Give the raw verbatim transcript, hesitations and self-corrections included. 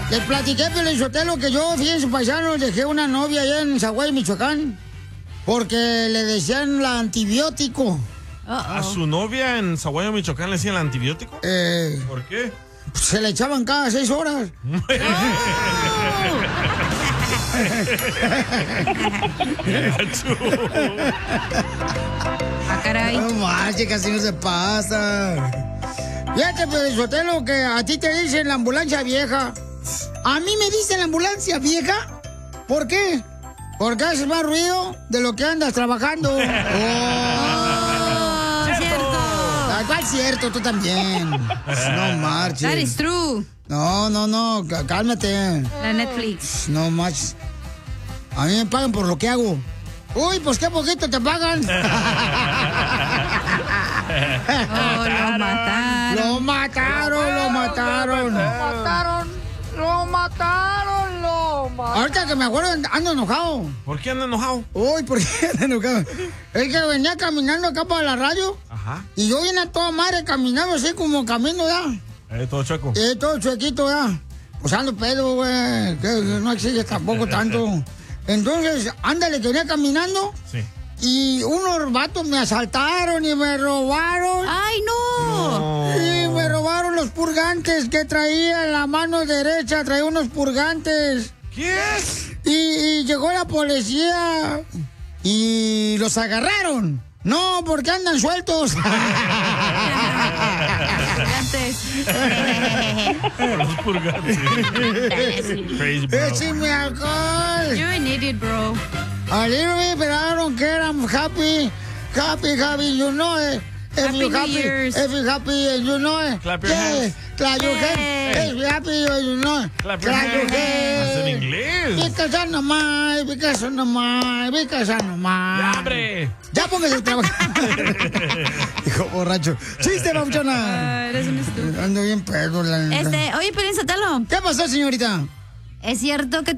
Les platiqué, Piolinsotelo, que yo, fíjense, paisanos, dejé una novia allá en Zaguay, Michoacán, porque le decían la antibiótico. Uh-oh. ¿A su novia en Zaguayo, Michoacán, le decían el antibiótico? Eh, ¿Por qué? Se le echaban cada seis horas. Ah, caray. No manches, casi no se pasa. Fíjate, Piolinsotelo, que a ti te dicen la ambulancia vieja. A mí me dicen la ambulancia vieja. ¿Por qué? Porque haces más ruido de lo que andas trabajando. Oh, oh cierto. ¿Cuál cierto? Tú también. No marches. That is true. No, no, no, cálmate. La Netflix. No marches. A mí me pagan por lo que hago. Uy, pues qué poquito te pagan. Oh, lo mataron. Lo mataron, lo mataron. Lo mataron, lo mataron, lo mataron. Ahorita que me acuerdo, ando enojado. ¿Por qué anda enojado? Uy, ¿por qué ando enojado? Es que venía caminando acá para la radio. Ajá. Y yo vine a toda madre caminando así como camino ya. Eh, todo chueco. Eh, todo chuequito ya. Pues ando pedo, güey. Que no exige tampoco tanto. Entonces, ándale, que venía caminando. Sí. Y unos vatos me asaltaron y me robaron. ¡Ay, no! no. Y me robaron los purgantes que traía en la mano derecha. Traía unos purgantes. ¿Qué? Y, y llegó la policía y los agarraron. No, porque andan sueltos. Los purgantes. Crazy, bro. Échame alcohol. You're an idiot, bro. A little bit, but I don't care. I'm happy. Happy, happy, you know it. If Happy you New happy, Year's. if you happy, and you know it. Clap your yeah. hands. Clap your Hey. hands. If you happy, you know it. Clap your Clap your hands. ¿Es en hands. inglés? Because I'm nomás, because I'm nomás, because I'm nomás. ¡Ya, hombre! Ya póngase a trabajar. Hijo borracho. Chiste, babuchona. Ah, eres un estúpido. Ando bien pedo, la neta. Este, oye, Piolinsotelo, ¿Qué pasó, señorita? ¿es cierto que